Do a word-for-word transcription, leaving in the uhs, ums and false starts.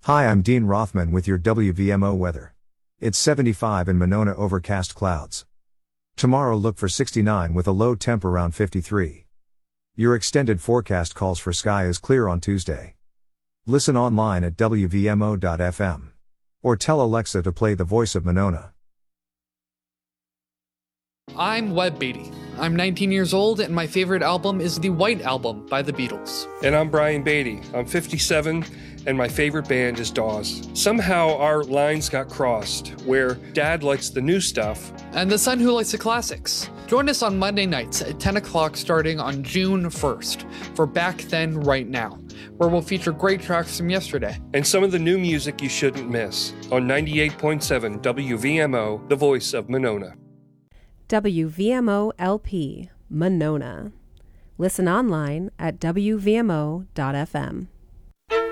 Hi, I'm Dean Rothman with your W V M O weather. It's seventy-five in Monona, overcast clouds. Tomorrow look for sixty-nine with a low temp around fifty-three. Your extended forecast calls for sky is clear on Tuesday. Listen online at W V M O dot F M. Or tell Alexa to play The Voice of Monona. I'm Webb Beatty. I'm nineteen years old, and my favorite album is the White Album by the Beatles. And I'm Brian Beatty. I'm fifty-seven, and my favorite band is Dawes. Somehow our lines got crossed, where Dad likes the new stuff. And the son who likes the classics. Join us on Monday nights at ten o'clock starting on June first for Back Then, Right Now, where we'll feature great tracks from yesterday. And some of the new music you shouldn't miss on ninety-eight point seven W V M O, the voice of Monona. W V M O L P, Monona. Listen online at W V M O dot F M.